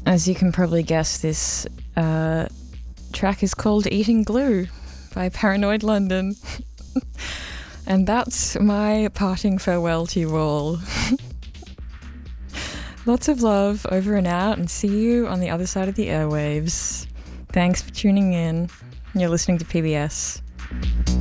As you can probably guess, this track is called Eating Glue by Paranoid London. And that's my parting farewell to you all. Lots of love, over and out, and see you on the other side of the airwaves. Thanks for tuning in. You're listening to PBS.